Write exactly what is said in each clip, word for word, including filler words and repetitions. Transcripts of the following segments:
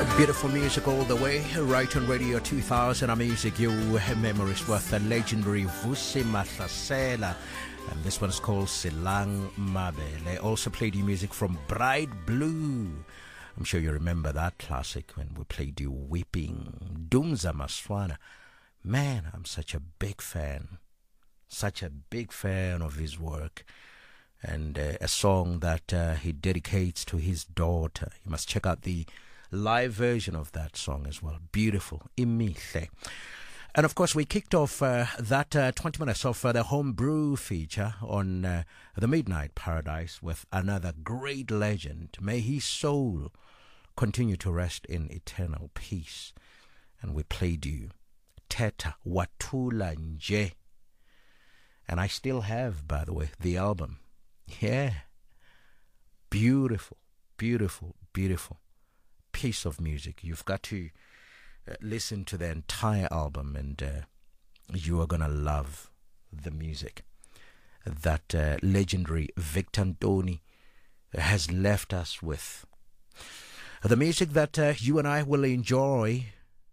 Beautiful music all the way, right on Radio two thousand. Our music, you memories with the legendary Vusi Mahlasela. And this one's called Silang Mabele. Also played you music from Bright Blue. I'm sure you remember that classic when we played you Weeping. Dumza Maswana. Man, I'm such a big fan. Such a big fan of his work. And uh, a song that uh, he dedicates to his daughter. You must check out the live version of that song as well. Beautiful. Imihle. And of course, we kicked off uh, that uh, twenty minutes of uh, the Homebrew feature on uh, the Midnight Paradise with another great legend. May his soul continue to rest in eternal peace. And we played you Teta Watula Nje. And I still have, by the way, the album. Yeah. Beautiful, beautiful, beautiful piece of music. You've got to uh, listen to the entire album, and uh, you are going to love the music that uh, legendary Victor Ntoni has left us with. The music that uh, you and I will enjoy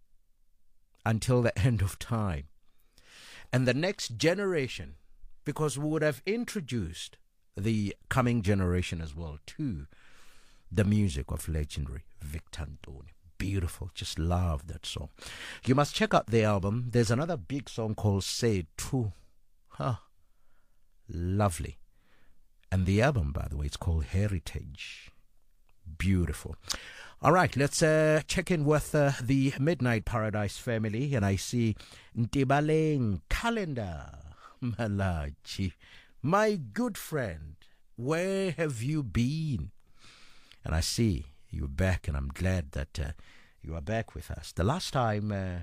until the end of time. And the next generation, because we would have introduced the coming generation as well to the music of legendary Victor Ntoni. Beautiful. Just love that song. You must check out the album. There's another big song called Say Tu. Huh. Lovely. And the album, by the way, it's called Heritage. Beautiful. All right, let's uh, check in with uh, the Midnight Paradise family. And I see Ntibaleng Calendar Malachi. My good friend, where have you been? And I see you're back, and I'm glad that uh, you are back with us. The last time uh,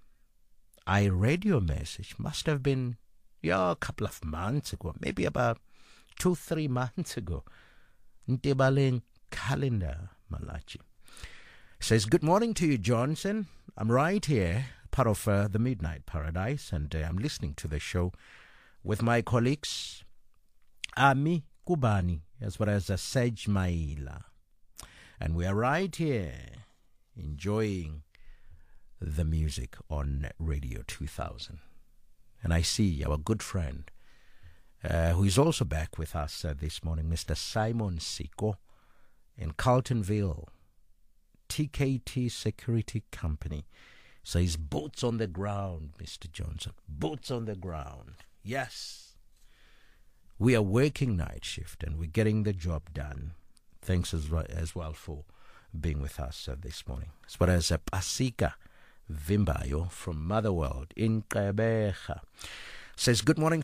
I read your message must have been yeah, a couple of months ago, maybe about two, three months ago. Ntibaleng Calendar Malachi says, good morning to you, Johnson. I'm right here, part of uh, the Midnight Paradise, and uh, I'm listening to the show with my colleagues, Ami Kubani, as well as uh, Sej Maila. And we are right here enjoying the music on Radio two thousand. And I see our good friend, uh, who is also back with us uh, this morning, Mister Simon Siko in Carltonville, T K T Security Company. So he's boots on the ground, Mister Johnson. Boots on the ground. Yes. We are working night shift and we're getting the job done. Thanks as well, as well for being with us uh, this morning. As well as uh, Pasika Vimbayo from Motherworld in Gqeberha says, good morning